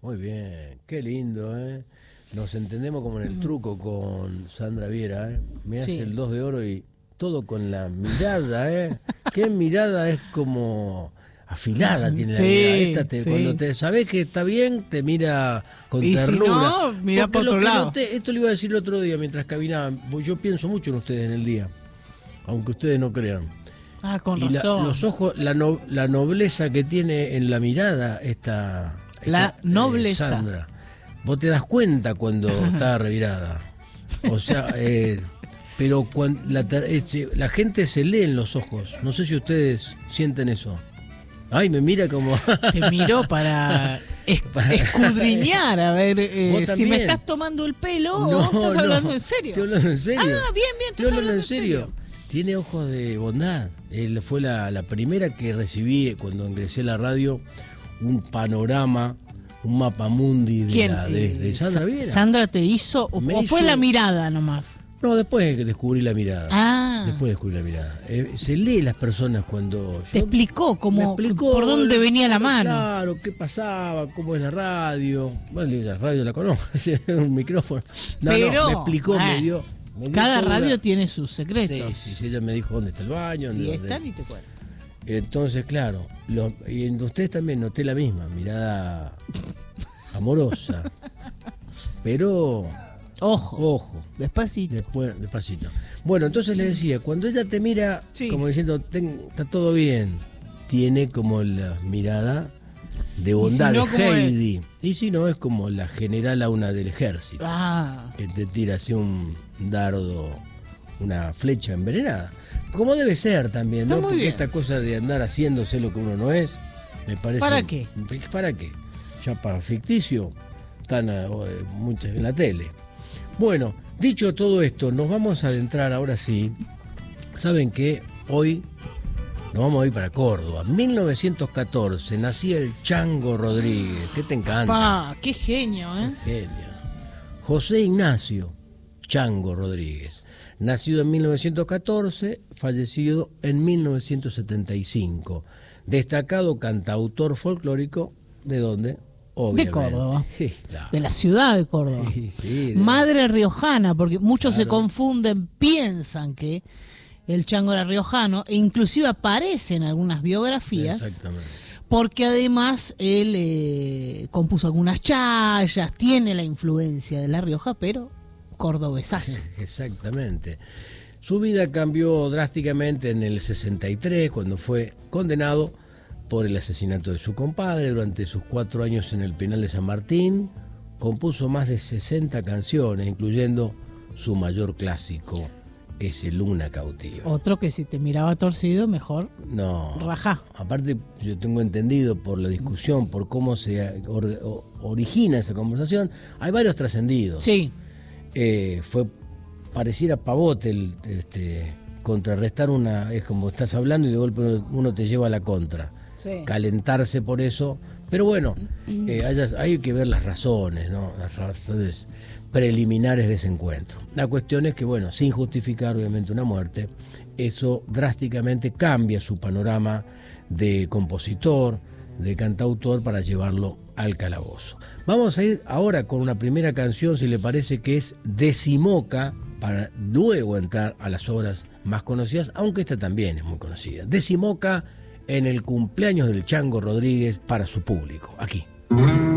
Muy bien, qué lindo, ¿eh? Nos entendemos como en el truco con Sandra Viera, ¿eh? Me hace el 2 de oro y todo con la mirada, ¿eh? Qué mirada es como afilada tiene la mirada. Cuando te sabés que está bien, te mira con y ternura. Si no, mira por otro lado. Esto le iba a decir el otro día mientras caminaba. Yo pienso mucho en ustedes en el día, aunque ustedes no crean. Ah, con razón. Los ojos, la nobleza que tiene en la mirada esta nobleza. Sandra. Vos te das cuenta cuando está revirada. O sea, pero cuando la gente se lee en los ojos. No sé si ustedes sienten eso. Ay, me mira como... Te miro para escudriñar, a ver si me estás tomando el pelo o estás hablando en serio. Estoy hablando en serio. Ah, bien, estás hablando en serio. Tiene ojos de bondad. Él fue la primera que recibí cuando ingresé a la radio, un panorama, un mapamundi de Sandra Viera. ¿Sandra te hizo o fue la mirada nomás? No, después descubrí la mirada. Ah. Después descubrí la mirada. Se lee las personas cuando... Te explicó por dónde venía la mano. Claro, qué pasaba, cómo es la radio. Bueno, la radio la conozco, un micrófono. Pero, me explicó, me dio cada radio tiene sus secretos. Sí, ella me dijo dónde está el baño. Y están y te cuento. Entonces, claro, y en ustedes también noté la misma, mirada amorosa. Pero... Ojo. Despacito. Despacito. Bueno, entonces le decía, cuando ella te mira como diciendo, está todo bien, tiene como la mirada de bondad de Heidi. Y si no, es como la general una del ejército. Que te tira así un dardo, una flecha envenenada. Como debe ser también, ¿no? Porque esta cosa de andar haciéndose lo que uno no es, me parece... ¿Para qué? ¿Para qué? Ya para ficticio, están muchos en la tele. Bueno, dicho todo esto, nos vamos a adentrar ahora sí. Saben que hoy nos vamos a ir para Córdoba. 1914 nacía el Chango Rodríguez. ¿Qué te encanta? ¡Qué genio, eh! Qué genio. José Ignacio Chango Rodríguez. Nacido en 1914, fallecido en 1975. Destacado cantautor folclórico, ¿de dónde? Obviamente. De Córdoba, sí, claro. De la ciudad de Córdoba. Sí, Madre riojana, porque muchos se confunden, piensan que el Chango era riojano, e inclusive aparece en algunas biografías. Exactamente. Porque además él compuso algunas chayas, tiene la influencia de La Rioja, pero cordobesazo. Exactamente. Su vida cambió drásticamente en el 63, cuando fue condenado por el asesinato de su compadre. Durante sus 4 años en el penal de San Martín, compuso más de 60 canciones, incluyendo su mayor clásico, ese Luna Cautiva. Otro que si te miraba torcido, mejor rajá. Aparte, yo tengo entendido por la discusión, por cómo se origina esa conversación, hay varios trascendidos. Sí. Pareciera pavote contrarrestar es como estás hablando y de golpe uno te lleva a la contra. Sí. Calentarse por eso, pero bueno, hay que ver las razones, ¿no? Las razones preliminares de ese encuentro. La cuestión es que, bueno, sin justificar obviamente una muerte, eso drásticamente cambia su panorama de compositor, de cantautor, para llevarlo al calabozo. Vamos a ir ahora con una primera canción, si le parece, que es Decimoca, para luego entrar a las obras más conocidas, aunque esta también es muy conocida. Decimoca, en el cumpleaños del Chango Rodríguez para su público, aquí.